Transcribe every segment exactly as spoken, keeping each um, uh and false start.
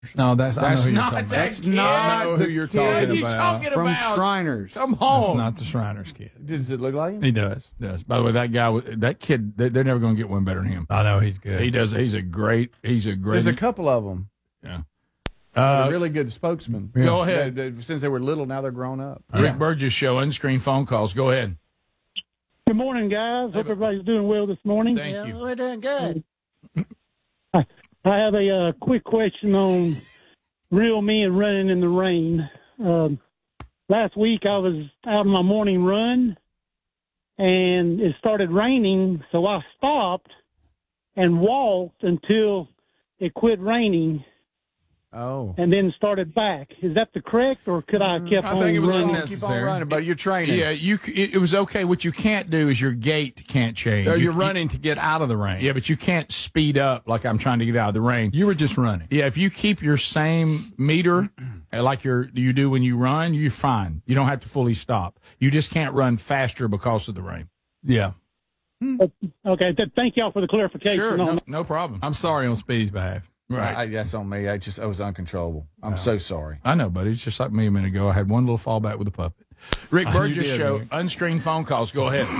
No, that's, I know That's who you're not talking that about. That's kid. I know who you're Who talking are you about. talking From about? Shriners. Come That's on. not the Shriners kid. Does it look like him? He does. Does. By the way, that guy, wa- that kid, they- they're never going to get one better than him. I know he's good. He does. He's a great. He's a great. There's a couple of them. yeah. Uh, Uh, really good spokesmen. Go ahead. They- they- since they were little, now they're grown up. Rick Burgess show unscreened phone calls. Go ahead. Good morning, guys. Hope everybody's doing well this morning. Thank Yeah, you. we're doing good. I have a uh, quick question on real men running in the rain. Um, last week I was out on my morning run, and it started raining, so I stopped and walked until it quit raining, Oh. and then started back. Is that the correct, or could I have kept I on think it was running? unnecessary. Keep on running, but you're training. Yeah, you. c- It, it was okay. What you can't do is your gait can't change. So You- you're you- running to get out of the rain. Yeah, but you can't speed up like I'm trying to get out of the rain. You were just running. Yeah, if you keep your same meter uh, like you're, you do when you run, you're fine. You don't have to fully stop. You just can't run faster because of the rain. Yeah. Okay, th- thank y'all for the clarification. Sure, on no, that. no problem. I'm sorry on Speedy's behalf. Right. I, that's on me. I just I was uncontrollable. I'm so sorry. I know, buddy. It's just like me a minute ago. I had one little fallback with a puppet. Rick You Burgess did, show, Rick. unscreened phone calls. Go ahead.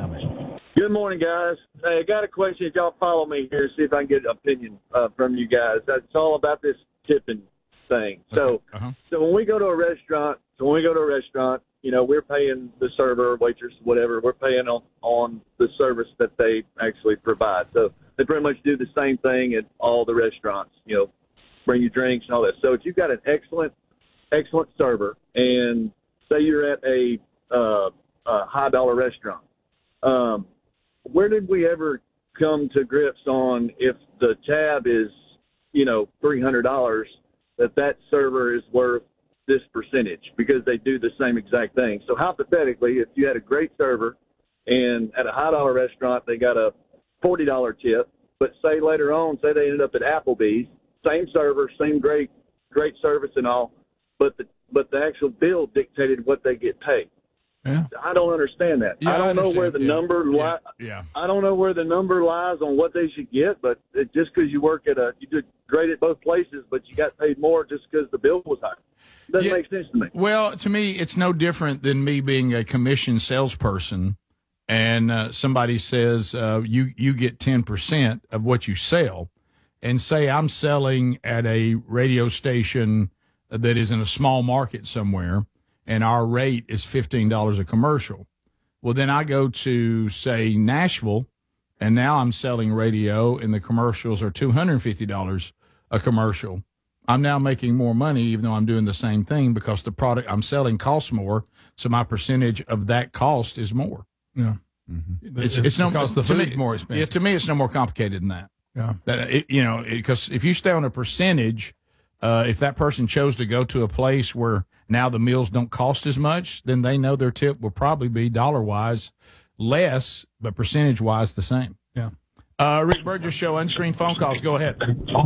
Good morning, guys. Hey, I got a question. If y'all follow me here, see if I can get an opinion uh, from you guys. It's all about this tipping thing. So, Uh-huh. so when we go to a restaurant, so when we go to a restaurant, you know, we're paying the server, waitress, whatever. We're paying on on the service that they actually provide. So they pretty much do the same thing at all the restaurants. You know, bring you drinks and all that. So if you've got an excellent, excellent server, and say you're at a, uh, a high dollar restaurant. Um, where did we ever come to grips on if the tab is, you know, three hundred dollars, that that server is worth this percentage because they do the same exact thing. So hypothetically, if you had a great server and at a high dollar restaurant, they got a forty dollar tip, but say later on, say they ended up at Applebee's, same server, same great, great service and all, but the, but the actual bill dictated what they get paid. Yeah. I don't understand that. Yeah, I I don't know understand. where the Yeah. number Yeah. li- Yeah. I don't know where the number lies on what they should get, but it, just because you work at a, you did great at both places, but you got paid more just because the bill was high. Doesn't Yeah. make sense to me. Well, to me, it's no different than me being a commission salesperson, and uh, somebody says uh, you you get ten percent of what you sell, and say I'm selling at a radio station that is in a small market somewhere, and our rate is fifteen dollars a commercial. Well, then I go to say Nashville, and now I'm selling radio, and the commercials are two hundred fifty dollars a commercial. I'm now making more money, even though I'm doing the same thing, because the product I'm selling costs more, so my percentage of that cost is more. Yeah. It's, it's, no because the to food's me, more Yeah, expensive. to me, it's no more complicated than that. Yeah. That it, you know, because if you stay on a percentage, uh, if that person chose to go to a place where now the meals don't cost as much, then they know their tip will probably be dollar wise less, but percentage wise the same. Yeah. Uh, Rick Burgess show, unscreened phone calls. Go ahead.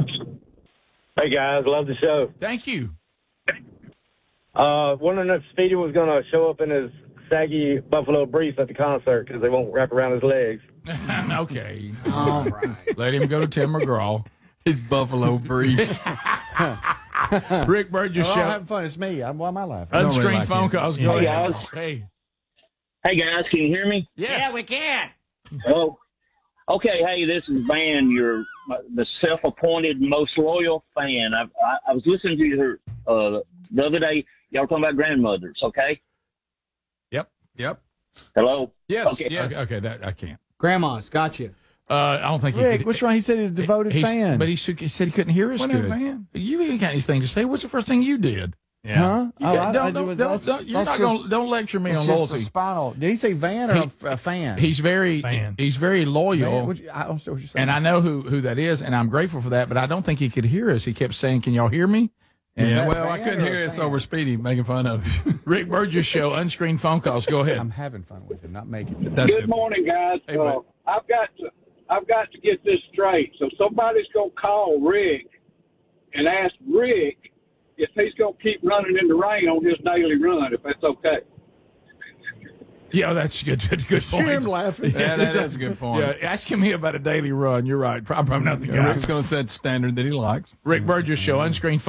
Hey guys, love the show. Thank you. Uh, wondering if Speedy was going to show up in his saggy buffalo briefs at the concert because they won't wrap around his legs. Okay. All right. Let him go to Tim McGraw. His buffalo briefs. Rick Burgess Oh, I'm show, having fun. It's me. I'm, why am I laughing? don't unscreened really like phone him. calls. Go Hey, ahead. guys. Hey. Hey guys, can you hear me? Yes. Yeah, we can. Oh, okay. Hey, this is Van, your the self-appointed most loyal fan. I, I, I was listening to you uh, the other day. Y'all were talking about grandmothers. Okay. Yep. Yep. Hello. Yes. Okay. Yes. Okay, okay, that I can't. Grandma's got you. Uh, I don't think he Rick, could. what's wrong? He said he's a devoted He's- fan. But he, should, he said he couldn't hear us Whatever, good. man. You ain't got anything to say. What's the first thing you did? Huh? You Oh, got- I- don't, I- don't, don't, that's- don't- you're that's not just- going. Don't lecture me It's on just a loyalty. spinal. Did he say van or He- a, a fan? He's very. Fan. He's very loyal. Van? What you- I don't know what you're saying. And I know who, who that is, and I'm grateful for that. But I don't think he could hear us. He kept saying, "Can y'all hear me?" And Yeah, that well, I fan couldn't or hear a this fan? over Speedy making fun of you. Rick Burgess show, unscreened phone calls. Go ahead. I'm having fun with him, not making it. That's Good morning, guys. Hey, uh, bud. I've got to I've got to get this straight. So somebody's gonna call Rick and ask Rick if he's gonna keep running in the rain on his daily run, if that's okay. Yeah, that's good. Good, good See him point. laughing. Yeah, that, that's a good point. Yeah, asking me about a daily run. You're right. Probably not the Yeah, guy. Rick's going to set the standard that he likes. Rick Burgess Show, Unscreened